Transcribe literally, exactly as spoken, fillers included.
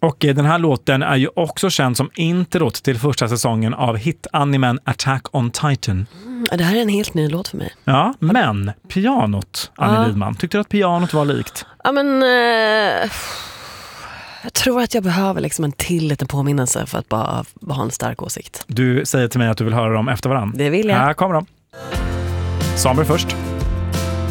Och den här låten är ju också känd som introt till första säsongen av hit-animen Attack on Titan. Mm, det här är en helt ny låt för mig. Ja, men pianot, Annie ja. Lidman. Tyckte du att pianot var likt? Ja, men... Eh, jag tror att jag behöver liksom en till liten påminnelse för att bara ha en stark åsikt. Du säger till mig att du vill höra dem efter varann. Det vill jag. Här kommer de. Samuel först.